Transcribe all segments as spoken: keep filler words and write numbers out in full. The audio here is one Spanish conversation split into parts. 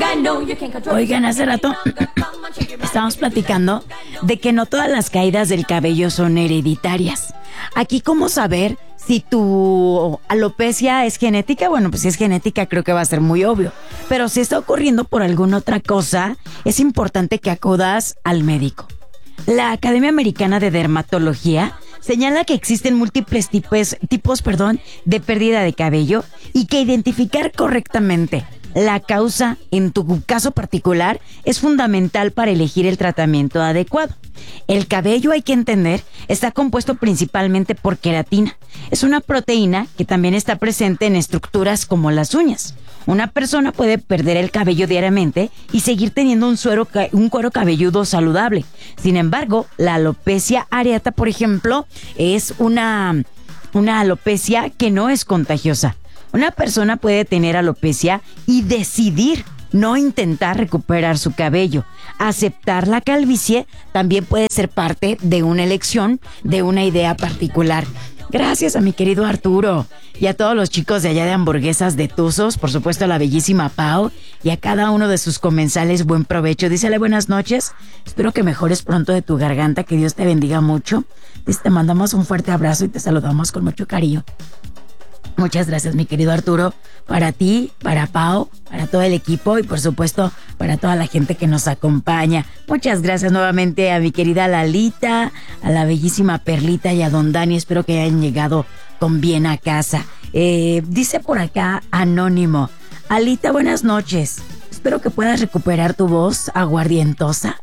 Oigan, hace rato estábamos platicando de que no todas las caídas del cabello son hereditarias. Aquí, ¿cómo saber si tu alopecia es genética? Bueno, pues si es genética creo que va a ser muy obvio. Pero si está ocurriendo por alguna otra cosa, es importante que acudas al médico. La Academia Americana de Dermatología señala que existen múltiples tipos, tipos perdón, de pérdida de cabello y que identificar correctamente la causa en tu caso particular es fundamental para elegir el tratamiento adecuado. El cabello, hay que entender, está compuesto principalmente por queratina. Es una proteína que también está presente en estructuras como las uñas. Una persona puede perder el cabello diariamente y seguir teniendo un, suero, un cuero cabelludo saludable. Sin embargo, la alopecia areata, por ejemplo, es una, una alopecia que no es contagiosa. Una persona puede tener alopecia y decidir no intentar recuperar su cabello. Aceptar la calvicie también puede ser parte de una elección, de una idea particular. Gracias a mi querido Arturo y a todos los chicos de allá de Hamburguesas de Tuzos, por supuesto a la bellísima Pau y a cada uno de sus comensales, buen provecho. Dísele buenas noches, espero que mejores pronto de tu garganta, que Dios te bendiga mucho. Te mandamos un fuerte abrazo y te saludamos con mucho cariño. Muchas gracias, mi querido Arturo, para ti, para Pau, para todo el equipo y por supuesto para toda la gente que nos acompaña. Muchas gracias nuevamente a mi querida Lalita, a la bellísima Perlita y a Don Dani. Espero que hayan llegado con bien a casa. Eh, dice por acá Anónimo: Alita, buenas noches. Espero que puedas recuperar tu voz aguardientosa.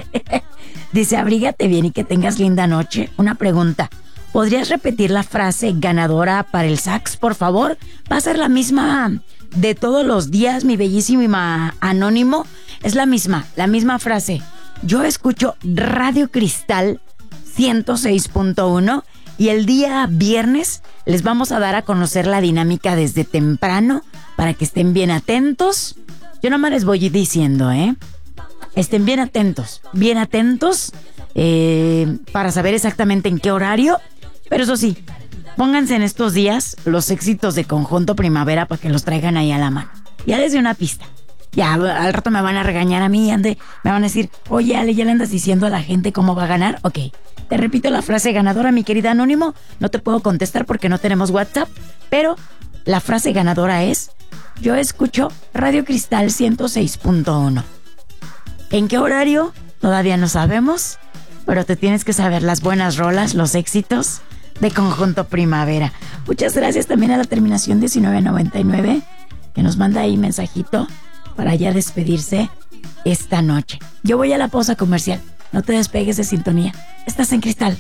Dice, abrígate bien y que tengas linda noche. Una pregunta: ¿podrías repetir la frase ganadora para el sax, por favor? Va a ser la misma de todos los días, mi bellísima Anónimo. Es la misma, la misma frase. Yo escucho Radio Cristal ciento seis punto uno y el día viernes les vamos a dar a conocer la dinámica desde temprano para que estén bien atentos. Yo nomás les voy diciendo, ¿eh? Estén bien atentos, bien atentos eh, para saber exactamente en qué horario. Pero eso sí, pónganse en estos días los éxitos de Conjunto Primavera para que los traigan ahí a la mano. Ya desde una pista. Ya al rato me van a regañar a mí, ande, me van a decir, oye Ale, ¿ya le andas diciendo a la gente cómo va a ganar? Ok, te repito la frase ganadora, mi querida Anónimo. No te puedo contestar porque no tenemos WhatsApp, pero la frase ganadora es: yo escucho Radio Cristal ciento seis punto uno. ¿En qué horario? Todavía no sabemos, pero te tienes que saber las buenas rolas, los éxitos de Conjunto Primavera. Muchas gracias también a la terminación diecinueve noventa y nueve, que nos manda ahí mensajito para ya despedirse esta noche. Yo voy a la pausa comercial. No te despegues de sintonía. Estás en Cristal.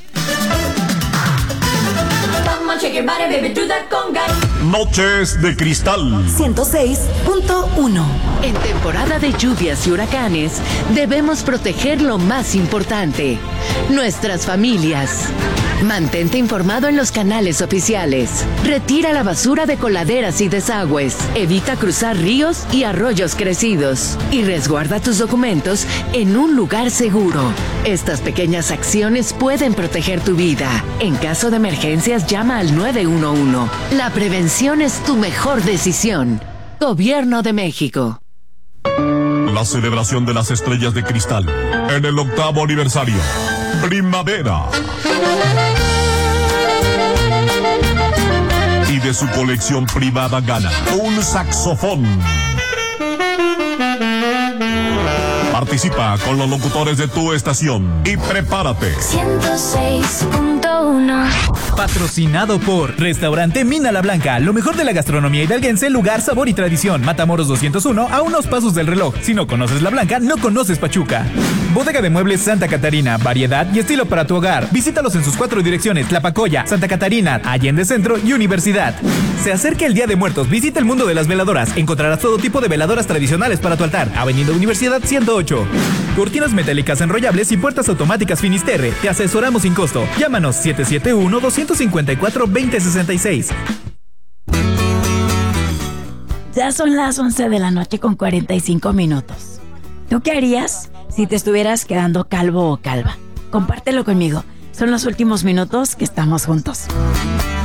Noches de Cristal ciento seis punto uno. En temporada de lluvias y huracanes, debemos proteger lo más importante: nuestras familias. Mantente informado en los canales oficiales. Retira la basura de coladeras y desagües. Evita cruzar ríos y arroyos crecidos. Y resguarda tus documentos en un lugar seguro. Estas pequeñas acciones pueden proteger tu vida. En caso de emergencias, llama al nueve uno uno. La prevención es tu mejor decisión. Gobierno de México. La celebración de las estrellas de cristal en el octavo aniversario. Primavera. Y de su colección privada gana un saxofón. Participa con los locutores de tu estación y prepárate. ciento seis punto uno. Patrocinado por Restaurante Mina La Blanca, lo mejor de la gastronomía hidalguense, lugar, sabor y tradición. Matamoros doscientos uno, a unos pasos del reloj. Si no conoces La Blanca, no conoces Pachuca. Bodega de Muebles Santa Catarina, variedad y estilo para tu hogar. Visítalos en sus cuatro direcciones: Tlapacoya, Santa Catarina, Allende Centro y Universidad. Se acerca el Día de Muertos, visita el mundo de las veladoras. Encontrarás todo tipo de veladoras tradicionales para tu altar. Avenida Universidad ciento ocho. Cortinas metálicas enrollables y puertas automáticas Finisterre. Te asesoramos sin costo. Llámanos siete siete uno, dos cinco cuatro, dos cero seis seis. Ya son las once de la noche con cuarenta y cinco minutos. ¿Tú qué harías si te estuvieras quedando calvo o calva? Compártelo conmigo. Son los últimos minutos que estamos juntos.